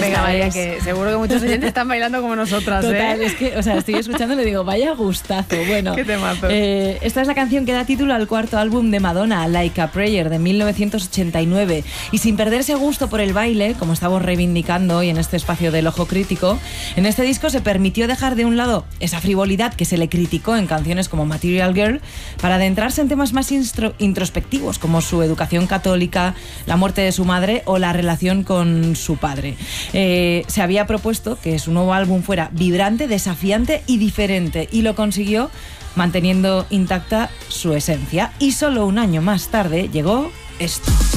Venga, María, que seguro que muchos oyentes están bailando como nosotras. Total, es que, o sea, estoy escuchando y le digo, vaya gustazo. Bueno, qué temazo. Esta es la canción que da título al cuarto álbum de Madonna, Like a Prayer, de 1989. Y sin perderse gusto por el baile, como estamos reivindicando hoy en este espacio del Ojo Crítico, en este disco se permitió dejar de un lado esa frivolidad que se le criticó en canciones como Material Girl para adentrarse en temas más introspectivos, como su educación católica, la muerte de su madre o la relación con su padre. Se había propuesto que su nuevo álbum fuera vibrante, desafiante y diferente, y lo consiguió manteniendo intacta su esencia. Y solo un año más tarde llegó esto.